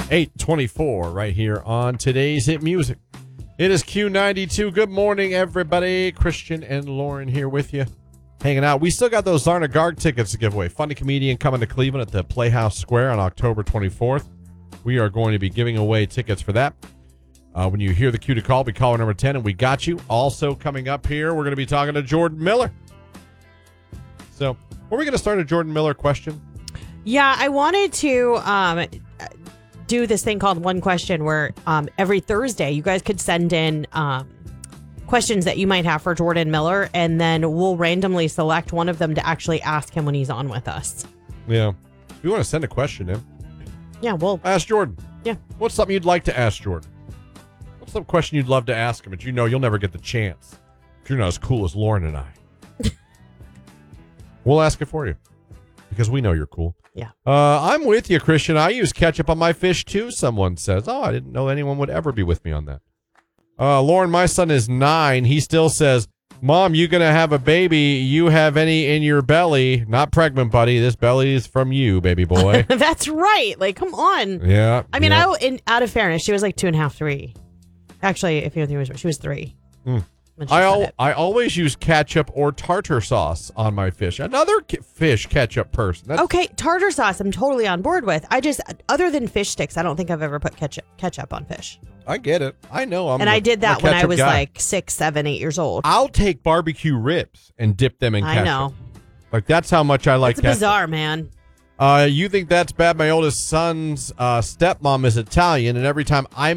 8:24 right here on today's Hit Music. It is Q92. Good morning, everybody. Christian and Lauren here with you, hanging out. We still got those Zarna Garg tickets to give away. Funny comedian coming to Cleveland at the Playhouse Square on October 24th. We are going to be giving away tickets for that. When you hear the cue to call, be caller number 10, and we got you. Also coming up here, we're going to be talking to Jordan Miller. So, were we going to start a Jordan Miller question? Yeah, I wanted to do this thing called One Question where every Thursday you guys could send in questions that you might have for Jordan Miller, and then we'll randomly select one of them to actually ask him when he's on with us. Yeah. If you want to send a question in. Yeah, we'll ask Jordan. Yeah. What's something you'd like to ask Jordan? What's some question you'd love to ask him, but you know you'll never get the chance? If you're not as cool as Lauren and I. We'll ask it for you. Because we know you're cool. Yeah. I'm with you, Christian. I use ketchup on my fish, too, someone says. Oh, I didn't know anyone would ever be with me on that. Lauren, my son is 9. He still says, Mom, you going to have a baby. You have any in your belly. Not pregnant, buddy. This belly is from you, baby boy. That's right. Like, come on. Yeah. I mean, out of fairness, she was like 2.5, 3. Actually, if you think she was 3. I always use ketchup or tartar sauce on my fish. Another fish ketchup person. Okay, tartar sauce I'm totally on board with. I just, other than fish sticks, I don't think I've ever put ketchup on fish. I get it. I know. I did that when I was like 6, 7, 8 years old. I'll take barbecue ribs and dip them in ketchup. I know. Like, that's how much I like ketchup. It's bizarre, man. You think that's bad? My oldest son's stepmom is Italian, and every time I